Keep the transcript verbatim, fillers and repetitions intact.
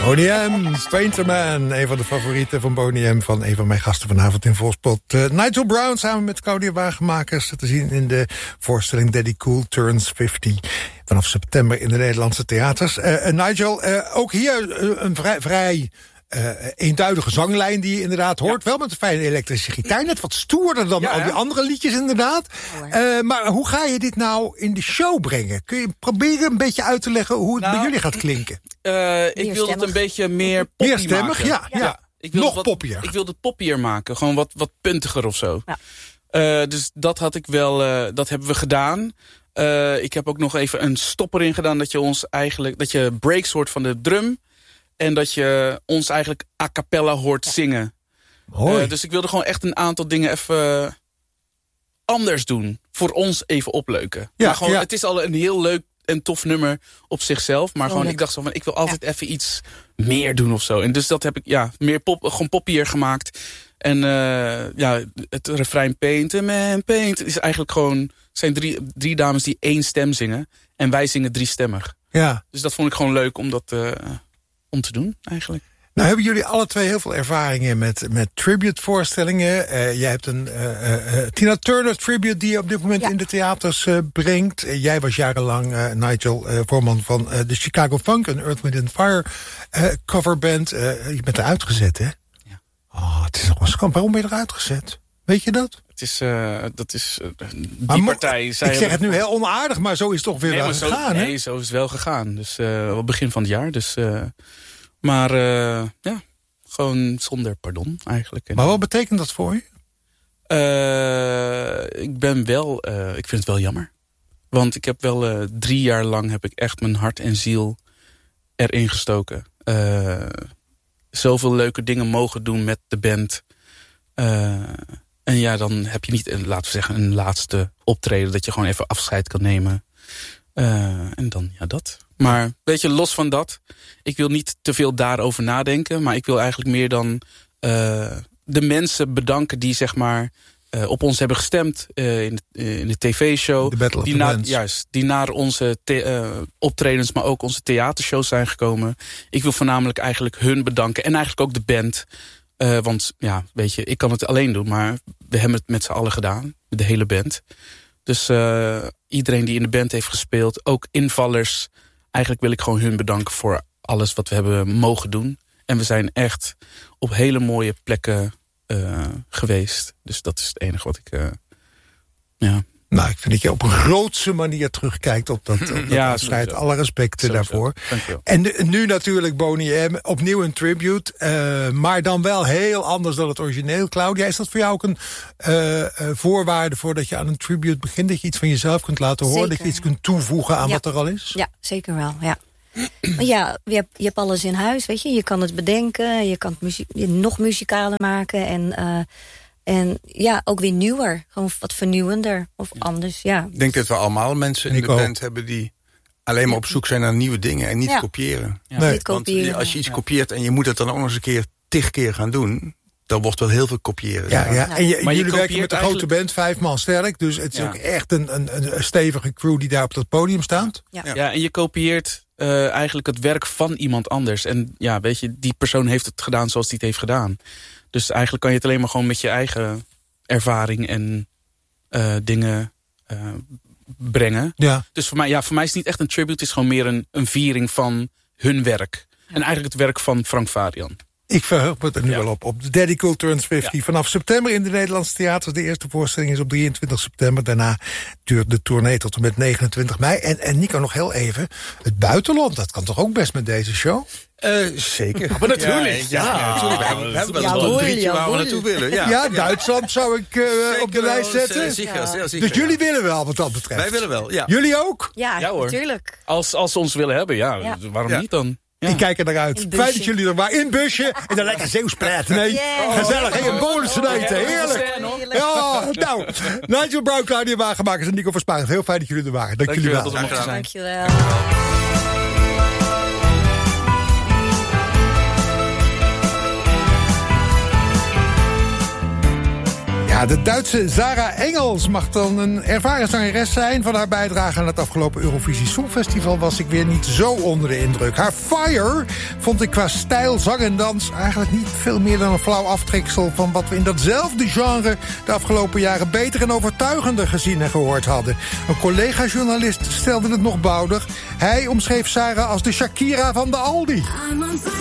Boney M, Painter Man, een van de favorieten van Boney M... van een van mijn gasten vanavond in Volspot. Uh, Nigel Brown samen met Claudia Wagenmakers... te zien in de voorstelling Daddy Cool Turns vijftig... vanaf september in de Nederlandse theaters. Uh, uh, Nigel, uh, ook hier uh, een vrij... vrij Uh, eenduidige zanglijn die je inderdaad hoort. Ja. Wel met een fijne elektrische gitaar. Net wat stoerder dan ja, al die andere liedjes inderdaad. Uh, maar hoe ga je dit nou in de show brengen? Kun je proberen een beetje uit te leggen hoe het nou, bij jullie gaat klinken? Uh, ik wil het een beetje meer poppy Meer stemmig, maken. ja. ja. ja. Ik wil Nog wat, poppier. Ik wil het poppier maken. Gewoon wat, wat puntiger of zo. Ja. Uh, dus dat had ik wel, uh, dat hebben we gedaan. Uh, ik heb ook nog even een stopper in gedaan. Dat je ons eigenlijk, dat je breaks hoort van de drum. En dat je ons eigenlijk a cappella hoort zingen. Mooi. Uh, dus ik wilde gewoon echt een aantal dingen even anders doen. Voor ons even opleuken. Ja, maar gewoon, ja. Het is al een heel leuk en tof nummer op zichzelf. Maar oh, gewoon, leuk. ik dacht zo van, ik wil altijd ja. even iets meer doen of zo. En dus dat heb ik, ja, meer pop, gewoon poppier gemaakt. En uh, ja, het refrein Paint Man, Paint is eigenlijk gewoon... zijn drie, drie dames die één stem zingen. En wij zingen driestemmig. Ja. Dus dat vond ik gewoon leuk om dat... Uh, om te doen, eigenlijk. Nou hebben jullie alle twee heel veel ervaringen met, met tribute-voorstellingen. Uh, jij hebt een uh, uh, Tina Turner tribute die je op dit moment ja. in de theaters uh, brengt. Uh, jij was jarenlang, uh, Nigel, uh, voorman van uh, de Chicago Funk, een Earth, Wind and Fire uh, coverband. Uh, je bent eruit gezet, hè? Ja. Oh, het is nog wel schamp. Waarom ben je eruit gezet? Weet je dat? Het is, uh, dat is uh, die maar partij. Ik zij zeg het nu heel onaardig, maar zo is het toch weer nee, wel zo, gegaan, hè? Nee, zo is het wel gegaan. Dus uh, op begin van het jaar. Dus, uh, maar uh, ja, gewoon zonder pardon eigenlijk. Maar wat betekent dat voor je? Uh, ik ben wel, uh, ik vind het wel jammer. Want ik heb wel uh, drie jaar lang heb ik echt mijn hart en ziel erin gestoken. Uh, zoveel leuke dingen mogen doen met de band. Uh, En ja, dan heb je niet, laten we zeggen, een laatste optreden... dat je gewoon even afscheid kan nemen. Uh, en dan, ja, dat. Maar, weet je, los van dat... ik wil niet te veel daarover nadenken... maar ik wil eigenlijk meer dan uh, de mensen bedanken... die, zeg maar, uh, op ons hebben gestemd uh, in, de, uh, in de tv-show. De Battle of die the na, Bands. Juist, die naar onze the, uh, optredens... maar ook onze theatershows zijn gekomen. Ik wil voornamelijk eigenlijk hun bedanken... en eigenlijk ook de band... Uh, want ja, weet je, ik kan het alleen doen, maar we hebben het met z'n allen gedaan. De hele band. Dus uh, iedereen die in de band heeft gespeeld, ook invallers. Eigenlijk wil ik gewoon hun bedanken voor alles wat we hebben mogen doen. En we zijn echt op hele mooie plekken uh, geweest. Dus dat is het enige wat ik... Uh, ja. Nou, ik vind dat je op een grootse manier terugkijkt op dat, op dat ja, afscheid. Alle respecten sowieso. daarvoor. Dankjewel. En de, nu natuurlijk Boney M, opnieuw een tribute. Uh, maar dan wel heel anders dan het origineel. Claudia, is dat voor jou ook een uh, uh, voorwaarde voordat je aan een tribute begint? Dat je iets van jezelf kunt laten horen? Zeker. Dat je iets kunt toevoegen aan ja. wat er al is? Ja, zeker wel, ja. Maar ja, je hebt, je hebt alles in huis, weet je. Je kan het bedenken, je kan het muzie- nog muzikaler maken en... Uh, En ja, ook weer nieuwer. Gewoon wat vernieuwender of ja. anders, ja. Ik denk dat we allemaal mensen in ik de ook. band hebben... die alleen maar op zoek zijn naar nieuwe dingen en niet ja. kopiëren. Ja. Nee. Niet kopiëren. Want als je iets Ja. kopieert en je moet het dan ook nog eens een keer tig keer gaan doen... dan wordt wel heel veel kopiëren. Ja, ja. En je, Maar je jullie werken met kopieert een grote eigenlijk- band, vijf man sterk. Dus het is Ja. ook echt een, een, een stevige crew die daar op dat podium staat. Ja. Ja. Ja, en je kopieert uh, eigenlijk het werk van iemand anders. En ja, weet je, die persoon heeft het gedaan zoals hij het heeft gedaan. Dus eigenlijk kan je het alleen maar gewoon met je eigen ervaring en uh, dingen uh, brengen. Ja. Dus voor mij, ja, voor mij is het niet echt een tribute. Het is gewoon meer een, een viering van hun werk. En eigenlijk het werk van Frank Farian. Ik verheug me er nu Ja. wel op. Op de Daddy Cool Turns vijftig. Ja. Vanaf september in de Nederlandse theaters. De eerste voorstelling is op drieëntwintig september. Daarna duurt de tournee tot en met negenentwintig mei. En, en Nico, nog heel even. Het buitenland, dat kan toch ook best met deze show? Uh, zeker. Maar natuurlijk. Ja, ja, ja, natuurlijk. We hebben, we hebben wel Jawohl, een drietje waar we jawohl. naartoe willen. Ja, Ja, Duitsland zou ik uh, Zeker op de wel, lijst zetten. uh, Zeker, zeker, zeker, Dus jullie ja. willen wel wat dat betreft. Wij willen wel, ja. Jullie ook? Ja, Ja, hoor. natuurlijk. Als, als ze ons willen hebben, ja, Ja. waarom Ja. niet dan? Ja. Ik kijk er naar uit. In busje. Fijn dat jullie er waren. In busje. En dan lekker Zeeuws praten. Nee, Yeah. gezellig. En een bonus te eten. Ja, Heerlijk. Heerlijk. Ja, nou. Nigel Brown, Claudia Wagenmakers en Nico Verspaard. Heel fijn dat jullie er waren. Dank jullie wel. Dankjewel dat we mochten zijn. Dankjewel. Ja, de Duitse Sarah Engels mag dan een ervaren zangeres zijn. Van haar bijdrage aan het afgelopen Eurovisie Songfestival was ik weer niet zo onder de indruk. Haar Fire vond ik qua stijl, zang en dans eigenlijk niet veel meer dan een flauw aftreksel van wat we in datzelfde genre de afgelopen jaren beter en overtuigender gezien en gehoord hadden. Een collega-journalist stelde het nog boudig. Hij omschreef Sarah als de Shakira van de Aldi.